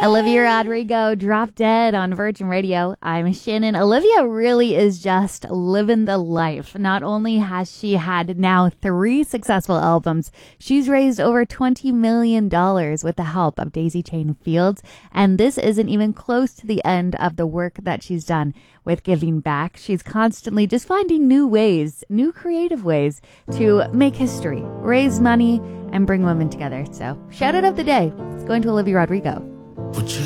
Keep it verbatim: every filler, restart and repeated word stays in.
Olivia Rodrigo, Drop Dead on Virgin Radio. I'm Shannon. Olivia really is just living the life. Not only has she had now three successful albums, she's raised over twenty million dollars with the help of Daisy Chain Fields. And this isn't even close to the end of the work that she's done with giving back. She's constantly just finding new ways, new creative ways to make history, raise money, and bring women together. So shout out of the day. It's going to Olivia Rodrigo.